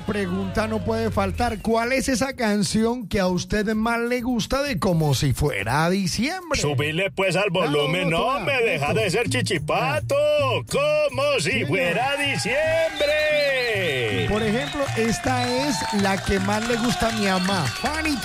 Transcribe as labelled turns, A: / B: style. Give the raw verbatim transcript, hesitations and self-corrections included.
A: Pregunta no puede faltar. ¿Cuál es esa canción que a usted más le gusta de Como si fuera diciembre?
B: Subirle pues al volumen, no, no me deja de ser chichipato. Como si sí, fuera diciembre.
A: Por ejemplo, esta es la que más le gusta a mi mamá. Fanny.